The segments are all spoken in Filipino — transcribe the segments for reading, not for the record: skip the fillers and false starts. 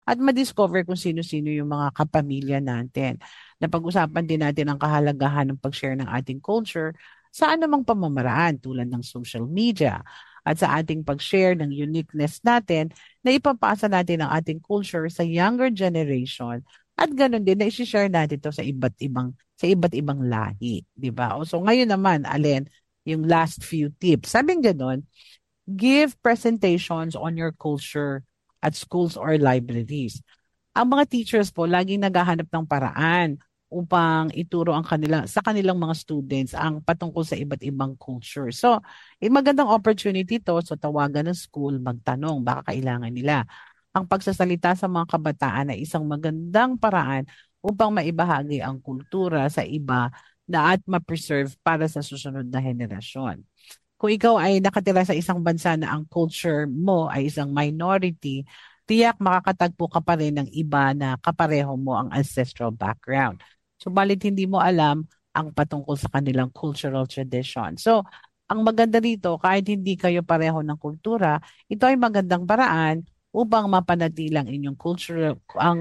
at ma-discover kung sino-sino yung mga kapamilya natin. Napag-usapan din natin ang kahalagahan ng pag-share ng ating culture sa anumang pamamaraan tulad ng social media at sa ating pag-share ng uniqueness natin na ipapasa natin ang ating culture sa younger generation at ganun din na i-share natin to sa iba't ibang lahi, 'di ba? O so ngayon naman, Alin, yung last few tips. Sabing gano'n, give presentations on your culture at schools or libraries. Ang mga teachers po laging naghahanap ng paraan upang ituro sa kanilang mga students ang patungkol sa iba't ibang culture. So, magandang opportunity to. So, tawagan ng school, magtanong, baka kailangan nila. Ang pagsasalita sa mga kabataan ay isang magandang paraan upang maibahagi ang kultura sa iba na at ma-preserve para sa susunod na henerasyon. Kung ikaw ay nakatira sa isang bansa na ang culture mo ay isang minority, tiyak makakatagpo ka pa rin ng iba na kapareho mo ang ancestral background. Subalit hindi mo alam ang patungkol sa kanilang cultural tradition. So, ang maganda dito, kahit hindi kayo pareho ng kultura, ito ay magandang paraan upang mapanatilang inyong culture,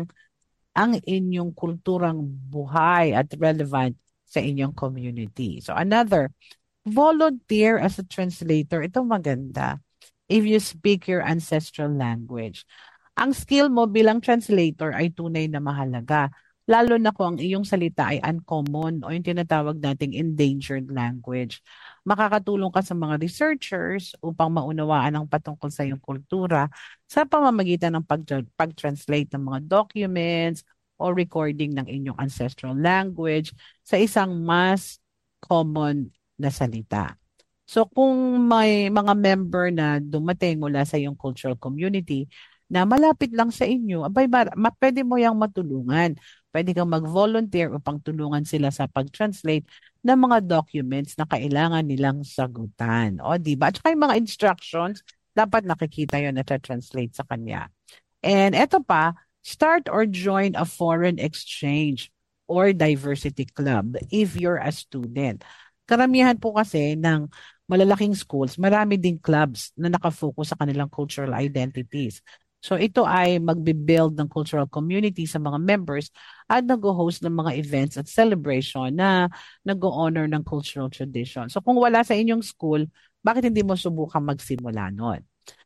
ang inyong kulturang buhay at relevant sa inyong community. So another, volunteer as a translator. Ito maganda. If you speak your ancestral language. Ang skill mo bilang translator ay tunay na mahalaga. Lalo na kung ang iyong salita ay uncommon o yung tinatawag nating endangered language. Makakatulong ka sa mga researchers upang maunawaan ang patungkol sa iyong kultura sa pamamagitan ng pag-translate ng mga documents o recording ng inyong ancestral language sa isang mas common na salita. So kung may mga member na dumating mula sa iyong cultural community na malapit lang sa inyo, abay, pwede mo yang matulungan. Pwede kang mag-volunteer upang tulungan sila sa pag-translate ng mga documents na kailangan nilang sagutan. O, di ba? At saka yung mga instructions, dapat nakikita yon na translate sa kanya. And eto pa, start or join a foreign exchange or diversity club if you're a student. Karamihan po kasi ng malalaking schools, marami ding clubs na nakafocus sa kanilang cultural identities. So ito ay magbe-build ng cultural community sa mga members at nag-host ng mga events at celebration na nag-honor ng cultural tradition. So kung wala sa inyong school, bakit hindi mo subukan magsimula nun?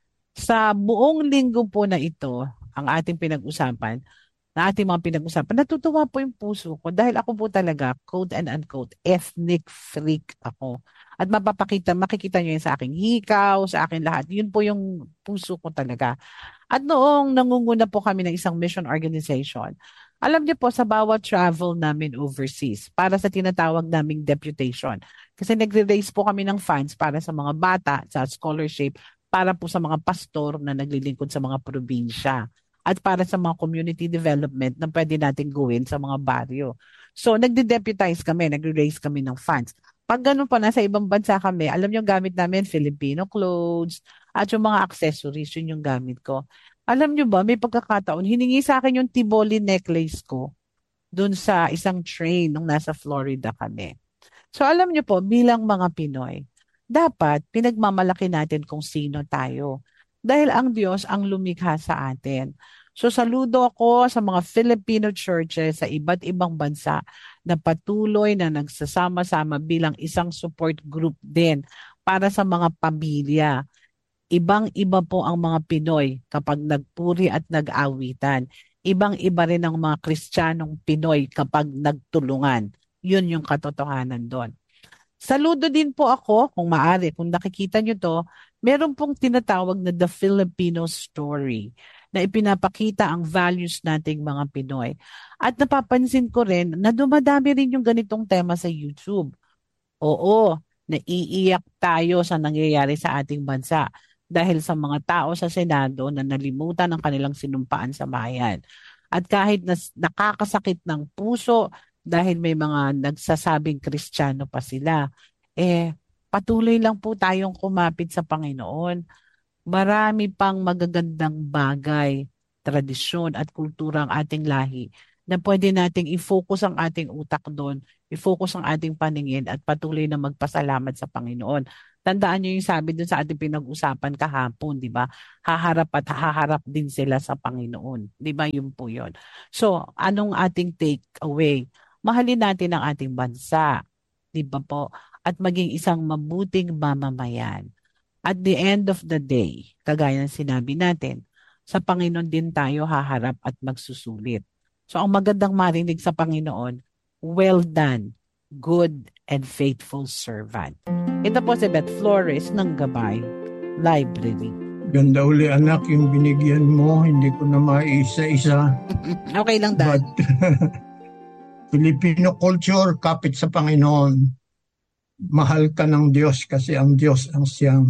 Sa buong linggo po na ito, ang ating pinag-usapan, na ating mga pinag-usapan, natutuwa po yung puso ko dahil ako po talaga, quote and unquote, ethnic freak ako. At makikita nyo yan sa aking hikaw, sa aking lahat. Yun po yung puso ko talaga. At noong nangunguna po kami ng isang mission organization, alam niyo po sa bawat travel namin overseas para sa tinatawag naming deputation. Kasi nagre-raise po kami ng funds para sa mga bata, sa scholarship, para po sa mga pastor na naglilingkod sa mga probinsya at para sa mga community development na pwede natin gawin sa mga baryo. So, nagde-deputize kami, nagre-raise kami ng funds. Pag ganun po, nasa ibang bansa kami, alam niyo gamit namin Filipino clothes at yung mga accessories, yun yung gamit ko. Alam niyo ba, may pagkakataon, hiningi sa akin yung Tiboli necklace ko dun sa isang train nung nasa Florida kami. So alam niyo po, bilang mga Pinoy, dapat pinagmamalaki natin kung sino tayo. Dahil ang Diyos ang lumikha sa atin. So saludo ako sa mga Filipino churches sa iba't ibang bansa na patuloy na nagsasama-sama bilang isang support group din para sa mga pamilya. Ibang-iba po ang mga Pinoy kapag nagpuri at nag-awitan. Ibang-iba rin ang mga Kristiyanong Pinoy kapag nagtulungan. Yun yung katotohanan doon. Saludo din po ako, kung maaari, kung nakikita nyo to, meron pong tinatawag na The Filipino Story na ipinapakita ang values nating mga Pinoy. At napapansin ko rin na dumadami rin yung ganitong tema sa YouTube. Oo, naiiyak tayo sa nangyayari sa ating bansa dahil sa mga tao sa Senado na nalimutan ang kanilang sinumpaan sa bayan. At kahit nakakasakit ng puso dahil may mga nagsasabing Kristiyano pa sila, patuloy lang po tayong kumapit sa Panginoon. Marami pang magagandang bagay, tradisyon at kultura ang ating lahi na pwede nating i-focus ang ating utak doon, i-focus ang ating paningin at patuloy na magpasalamat sa Panginoon. Tandaan nyo yung sabi dun sa ating pinag-usapan kahapon, di ba? Haharap at haharap din sila sa Panginoon. Di ba? Yun po yun. So, anong ating take away? Mahalin natin ang ating bansa. Di ba po? At maging isang mabuting mamamayan. At the end of the day, kagaya ng sinabi natin, sa Panginoon din tayo haharap at magsusulit. So, ang magandang marinig sa Panginoon, well done, good and faithful servant. Ito po si Beth Flores ng Gabay Library. Ganda uli anak yung binigyan mo, hindi ko na maisa-isa. Okay lang, Dad. But Filipino culture, kapit sa Panginoon. Mahal ka ng Diyos kasi ang Diyos ang siyang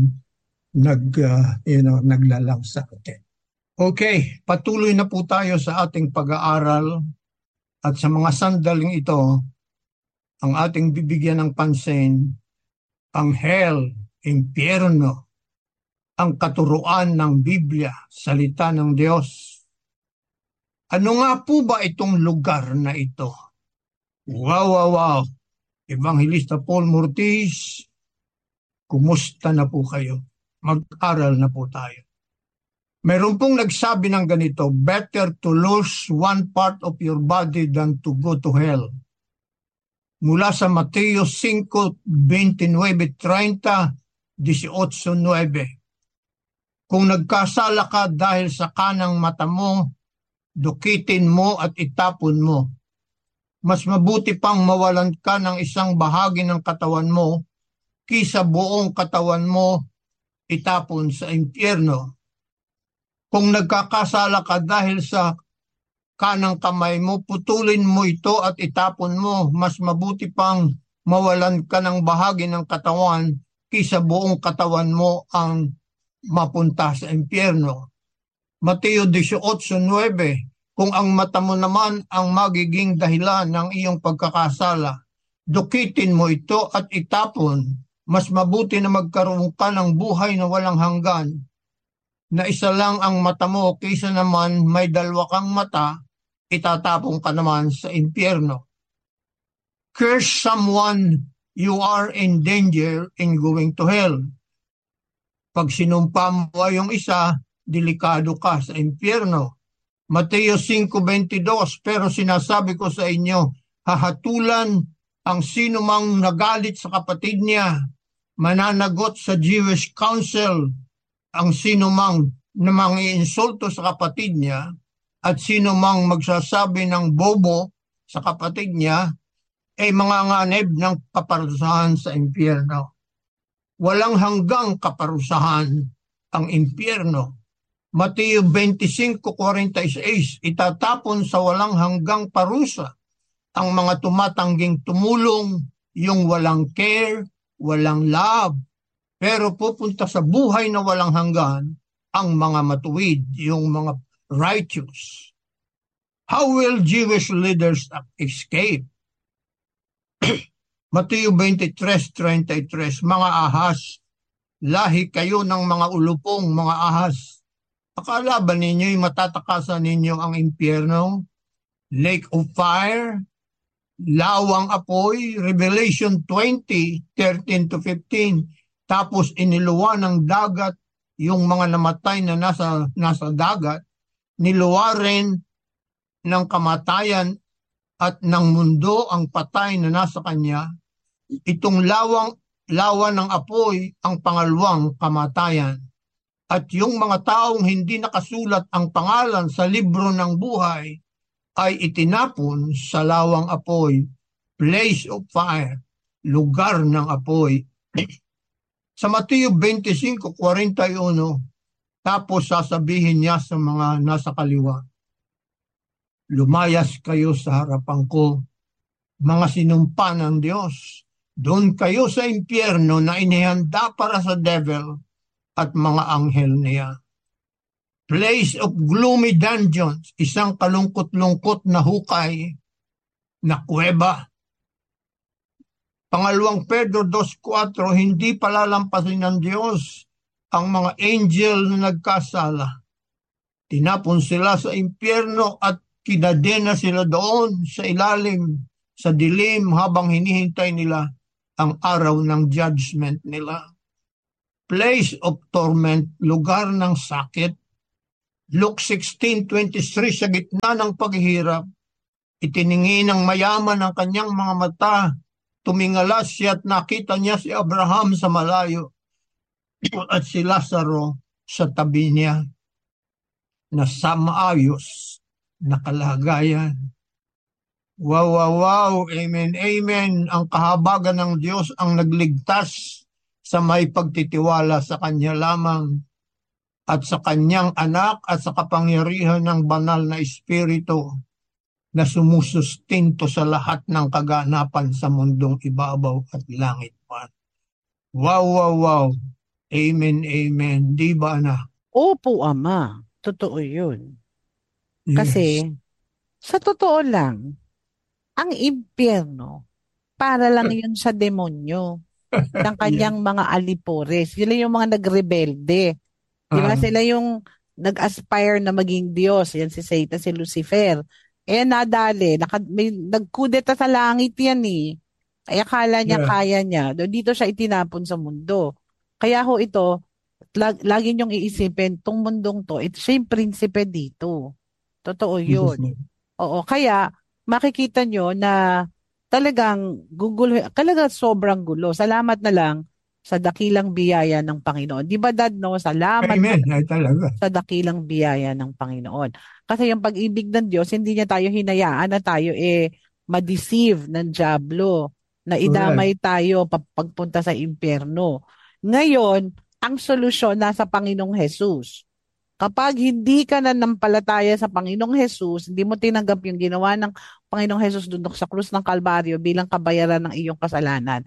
naglalang sa atin. Okay, patuloy na po tayo sa ating pag-aaral at sa mga sandaling ito, ang ating bibigyan ng pansin, ang hell, impyerno, ang katuruan ng Biblia, salita ng Diyos. Ano nga po ba itong lugar na ito? Wow. Evangelista Paul Mortis, kumusta na po kayo? Mag-aral na po tayo. Meron pong nagsabi ng ganito, better to lose one part of your body than to go to hell. Mula sa Mateo 5:29-30, 18:9. Kung nagkasala ka dahil sa kanang mata mo, dukitin mo at itapon mo. Mas mabuti pang mawalan ka ng isang bahagi ng katawan mo kisa buong katawan mo itapon sa impyerno. Kung nagkakasala ka dahil sa kanang kamay mo, putulin mo ito at itapon mo. Mas mabuti pang mawalan ka ng bahagi ng katawan kisa buong katawan mo ang mapunta sa impyerno. Mateo 18:9. Kung ang mata mo naman ang magiging dahilan ng iyong pagkakasala, dukitin mo ito at itapon. Mas mabuti na magkaroon ka ng buhay na walang hanggan, na isa lang ang mata mo kaysa naman may dalawa kang mata, itatapon ka naman sa impyerno. Curse someone, you are in danger in going to hell. Pag sinumpa mo yung isa, delikado ka sa impyerno. Mateo 5:22, pero sinasabi ko sa inyo, hahatulan ang sino mang nagalit sa kapatid niya, mananagot sa Jewish Council, ang sino mang na mangiinsulto sa kapatid niya, at sino mang magsasabi ng bobo sa kapatid niya, ay manganganib ng kaparusahan sa impyerno. Walang hanggang kaparusahan ang impyerno. Mateo 25:46, itatapon sa walang hanggang parusa ang mga tumatangging tumulong, yung walang care, walang love, pero pupunta sa buhay na walang hanggan ang mga matuwid, yung mga righteous. How will Jewish leaders escape? Mateo 23:33, mga ahas, lahi kayo ng mga ulupong mga ahas. Akala ba ninyo'y matatakasan ninyo ang impyerno? Lake of fire, lawang apoy, Revelation 20:13-15. Tapos iniluwa ng dagat yung mga namatay na nasa dagat, niluwa rin ng kamatayan at ng mundo ang patay na nasa kanya. Itong lawa ng apoy ang pangalawang kamatayan. At yung mga taong hindi nakasulat ang pangalan sa libro ng buhay ay itinapon sa lawang apoy, place of fire, lugar ng apoy. Sa Mateo 25:41, tapos sasabihin niya sa mga nasa kaliwa, lumayas kayo sa harapan ko, mga sinumpa ng Diyos. Doon kayo sa impyerno na inihanda para sa devil at mga anghel niya. Place of gloomy dungeons, isang kalungkot-lungkot na hukay na kuweba. Pangalawang Pedro 2:4, hindi palalampasin ng Diyos ang mga angel na nagkasala. Tinapon sila sa impyerno at kinadena sila doon sa ilalim, sa dilim habang hinihintay nila ang araw ng judgment nila. place of torment, lugar ng sakit. Luke 16:23, sa gitna ng paghihirap, itiningi ng mayaman ang kanyang mga mata. Tumingala siya at nakita niya si Abraham sa malayo at si Lazaro sa tabi niya na sa maayos na kalagayan. Wow, wow, wow. Amen, amen. Ang kahabagan ng Diyos ang nagligtas sa may pagtitiwala sa Kanya lamang at sa Kanyang anak at sa kapangyarihan ng banal na Espiritu na sumusustinto sa lahat ng kaganapan sa mundong ibabaw at langit man. Wow, wow, wow. Amen, amen. Di ba, anak? Opo, Ama. Totoo yun. Yes. Kasi, sa totoo lang, ang impyerno, para lang yun sa demonyo, ng kanyang mga alipores. Sila yung mga nagrebelde. Di ba? Sila yung nag-aspire na maging Diyos. Yan si Satan, si Lucifer. Nadali. May nagkudeta sa langit yan eh. Kaya akala niya kaya niya. Dito siya itinapon sa mundo. Kaya ho ito, lagi niyong iisipin, tong mundong to, siya yung prinsipe dito. Totoo yun. Oo, kaya makikita nyo na talagang talaga sobrang gulo. Salamat na lang sa dakilang biyaya ng Panginoon. Di ba, Dad, no? Salamat Amen. Ay, talaga. sa dakilang biyaya ng Panginoon. Kasi yung pag-ibig ng Diyos, hindi niya tayo hinayaan na tayo ma-deceive ng dyablo, na idamay tayo pagpunta sa impyerno. Ngayon, ang solusyon nasa Panginoong Jesus. Kapag hindi ka nanampalataya sa Panginoong Jesus, hindi mo tinanggap yung ginawa ng Panginoong Jesus doon sa krus ng Kalbaryo bilang kabayaran ng iyong kasalanan,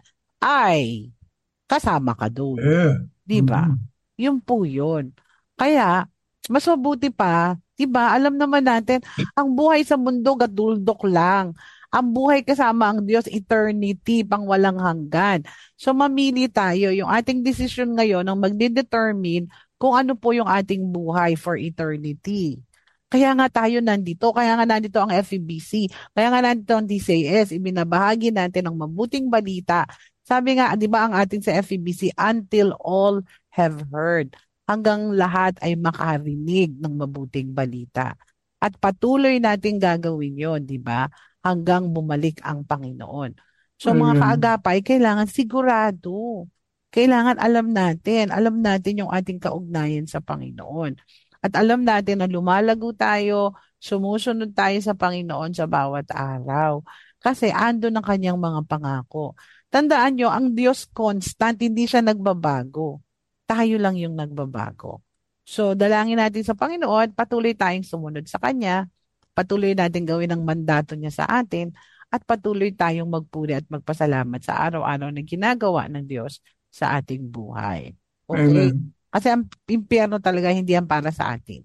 ay kasama ka doon. Di ba? Yun po yun. Kaya, mas mabuti pa, di ba, alam naman natin, ang buhay sa mundo gaduldok lang. Ang buhay kasama ang Diyos, eternity, pang walang hanggan. So, mamili tayo. Yung ating decision ngayon ang magdedetermine kung ano po yung ating buhay for eternity. Kaya nga tayo nandito. Kaya nga nandito ang FEBC. Kaya nga nandito ang DCS. Ibinabahagi natin ang mabuting balita. Sabi nga, di ba ang ating sa FEBC, until all have heard. Hanggang lahat ay makarinig ng mabuting balita. At patuloy natin gagawin yon, di ba? Hanggang bumalik ang Panginoon. So mga kaagapay, kailangan sigurado. Kailangan alam natin yung ating kaugnayan sa Panginoon. At alam natin na lumalago tayo, sumusunod tayo sa Panginoon sa bawat araw. Kasi ando ng kanyang mga pangako. Tandaan nyo, ang Diyos constant, hindi siya nagbabago. Tayo lang yung nagbabago. So, dalangin natin sa Panginoon, patuloy tayong sumunod sa Kanya, patuloy natin gawin ang mandato niya sa atin, at patuloy tayong magpuri at magpasalamat sa araw-araw na ginagawa ng Diyos sa ating buhay. Okay? Kasi ang impyerno talaga hindi yan para sa atin.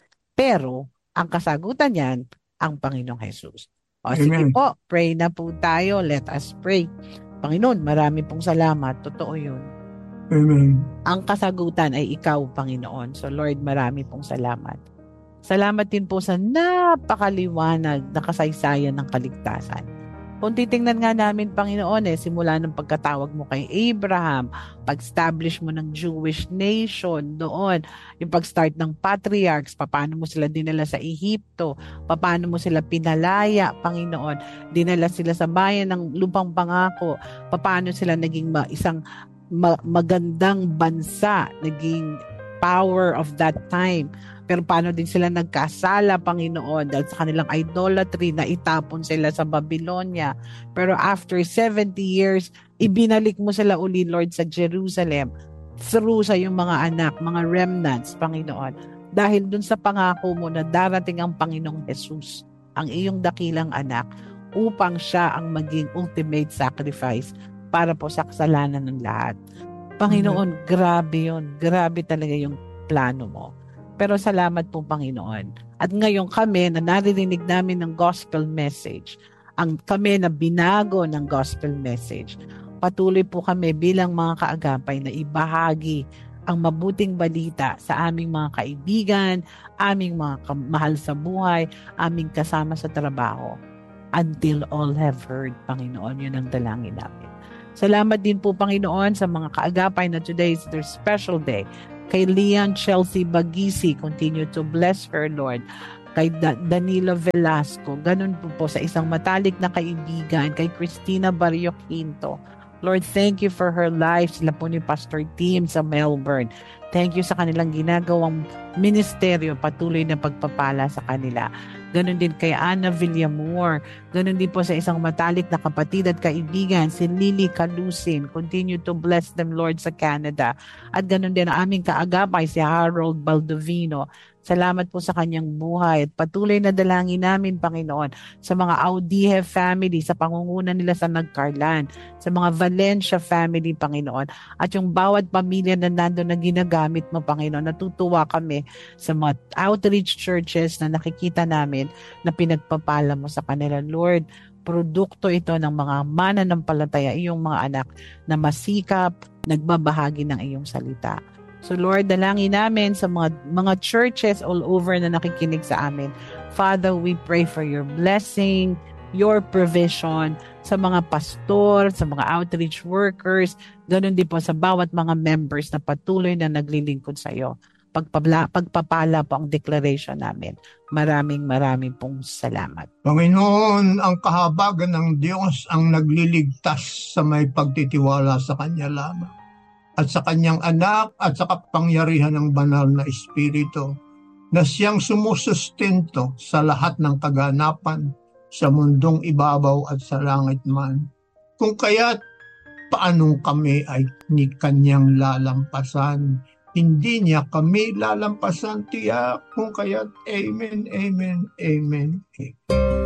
Pero, ang kasagutan niyan, ang Panginoong Jesus. Sige po, pray na po tayo. Let us pray. Panginoon, marami pong salamat. Totoo yun. Amen. Ang kasagutan ay ikaw, Panginoon. So Lord, marami pong salamat. Salamat din po sa napakaliwanag na kasaysayan ng kaligtasan. Kung titingnan nga namin, Panginoon, simula ng pagkatawag mo kay Abraham, pag-establish mo ng Jewish nation doon, yung pag-start ng patriarchs, paano mo sila dinala sa Ehipto, paano mo sila pinalaya, Panginoon, dinala sila sa bayan ng lupang pangako, paano sila naging isang magandang bansa, naging power of that time. Pero paano din sila nagkasala, Panginoon, dahil sa kanilang idolatry na itapon sila sa Babylonia. Pero after 70 years, ibinalik mo sila uli, Lord, sa Jerusalem through sa iyong mga anak, mga remnants, Panginoon. Dahil dun sa pangako mo na darating ang Panginoong Jesus, ang iyong dakilang anak, upang siya ang maging ultimate sacrifice para po sa kasalanan ng lahat. Panginoon, grabe yun. Grabe talaga yung plano mo. Pero salamat po, Panginoon. At ngayon kami na naririnig namin ng gospel message, kami na binago ng gospel message, patuloy po kami bilang mga kaagapay na ibahagi ang mabuting balita sa aming mga kaibigan, aming mga mahal sa buhay, aming kasama sa trabaho. Until all have heard, Panginoon, yun ang dalangin namin. Salamat din po, Panginoon, sa mga kaagapay na today is their special day. Kay Leon Chelsea Bagisi, continue to bless her, Lord. Kay Danilo Velasco, ganun po sa isang matalik na kaibigan, kay Christina Barrio Quinto. Lord, thank you for her life. Sila po ni Pastor Tim sa Melbourne. Thank you sa kanilang ginagawang ministeryo, patuloy na pagpapala sa kanila. Ganon din kay Ana Villamor. Ganon din po sa isang matalik na kapatid at kaibigan, si Lily Calusin. Continue to bless them, Lord, sa Canada. At ganon din ang aming kaagapay, si Harold Baldovino. Salamat po sa kanyang buhay at patuloy na dalangin namin, Panginoon, sa mga Audihe family, sa pangungunan nila sa Nagcarlan, sa mga Valencia family, Panginoon, at yung bawat pamilya na nandun na ginagamit mo, Panginoon. Natutuwa kami sa mga outreach churches na nakikita namin na pinagpapala mo sa kanila, Lord. Produkto ito ng mga mananampalataya, iyong mga anak na masikap, nagbabahagi ng iyong salita. So Lord, dalangin namin sa mga churches all over na nakikinig sa amin. Father, we pray for your blessing, your provision sa mga pastor, sa mga outreach workers, ganun din po sa bawat mga members na patuloy na naglilingkod sa iyo. Pagpapala po ang declaration namin. Maraming pong salamat. Panginoon, ang kahabagan ng Diyos ang nagliligtas sa may pagtitiwala sa Kanya lamang, at sa Kanyang anak at sa kapangyarihan ng banal na Espiritu na siyang sumusustento sa lahat ng kaganapan sa mundong ibabaw at sa langit man. Kung kaya't paanong kami ay ni Kanyang lalampasan, hindi niya kami lalampasan, tiyak. Kung kaya't amen, amen, amen, amen.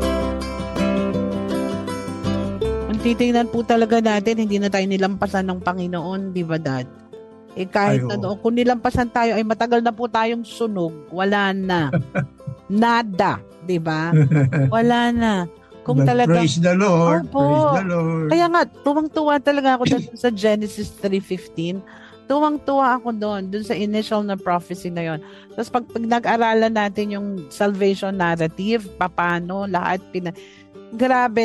Titingnan po talaga natin, hindi na tayo nilampasan ng Panginoon, di ba, Dad? Kahit na doon, kung nilampasan tayo, ay matagal na po tayong sunog, wala na. Nada, di ba? Wala na. Kung talaga, praise the Lord, praise the Lord. Kaya nga, tuwang-tuwa talaga ako sa Genesis 3:15. Tuwang-tuwa ako doon sa initial na prophecy na yon. Tapos pag nag-aralan natin yung salvation narrative, paano, lahat grabe,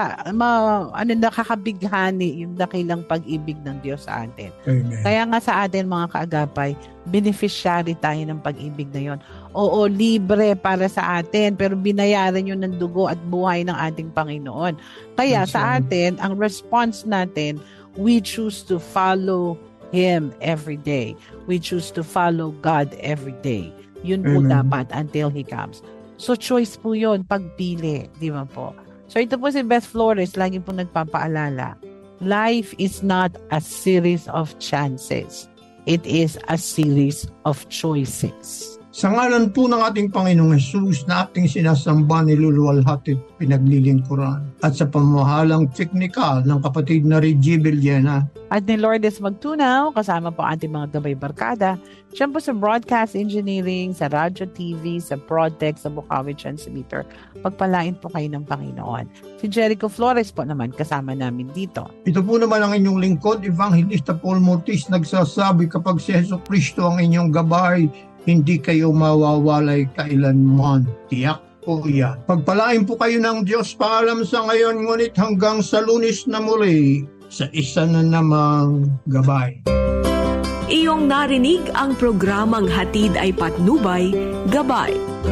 nakakabighani yung dakilang pag-ibig ng Diyos sa atin. Amen. Kaya nga sa atin, mga kaagapay, beneficiary tayo ng pag-ibig na yon. Oo, libre para sa atin, pero binayaran yun ng dugo at buhay ng ating Panginoon. Kaya sa atin, ang response natin, we choose to follow Him every day. We choose to follow God every day. Yun po dapat until He comes. So choice po yun, pagpili. Di ba po? So ito po si Beth Flores, lagi po nagpapaalala. Life is not a series of chances. It is a series of choices. Sa ngalan po ng ating Panginoong Hesus na ating sinasamba, niluluwalhati at pinaglilingkuran, at sa pamahalang teknikal ng kapatid na Reggie Villena at ni Lourdes Magtunaw, kasama po ating mga gabay barkada, siya po sa broadcast engineering, sa radyo TV, sa Prodtech, sa Bukawi Transmitter. Pagpalain po kayo ng Panginoon. Si Jericho Flores po naman kasama namin dito. Ito po naman ang inyong lingkod, Evangelista Paul Mortis, nagsasabi, kapag si Hesus Kristo ang inyong gabay, hindi kayo mawawalay kailanman. Tiyak po yan. Pagpalain po kayo ng Diyos, paalam sa ngayon, ngunit hanggang sa Lunes na muli, sa isa na namang gabay. Iyong narinig ang programang Hatid ay Patnubay, Gabay.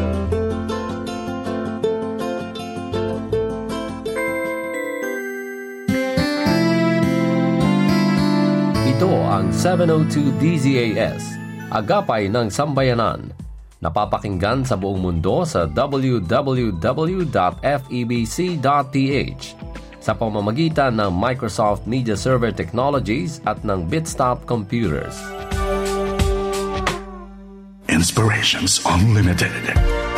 Ito ang 702 DZAS, Agapay ng Sambayanan. Napapakinggan sa buong mundo sa www.febc.ph sa pamamagitan ng Microsoft Media Server Technologies at ng Bitstop Computers. Inspirations Unlimited.